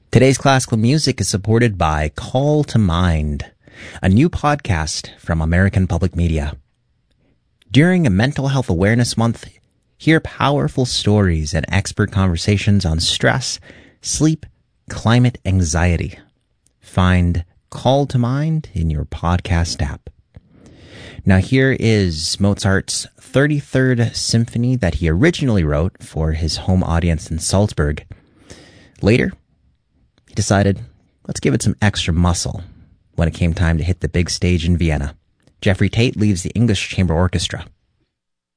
Today's classical music is supported by Call to Mind, a new podcast from American Public Media. During a Mental Health Awareness Month, hear powerful stories and expert conversations on stress, sleep, climate anxiety. Find Call to Mind in your podcast app. Now here is Mozart's 33rd Symphony that he originally wrote for his home audience in Salzburg. Later, he decided, let's give it some extra muscle when it came time to hit the big stage in Vienna. Jeffrey Tate leaves the English Chamber Orchestra.